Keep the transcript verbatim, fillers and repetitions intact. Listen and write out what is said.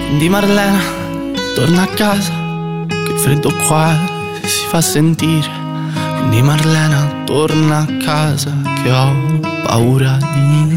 Quindi Marlena, torna a casa, che il freddo qua si fa sentire. Quindi Marlena, torna a casa, che ho paura di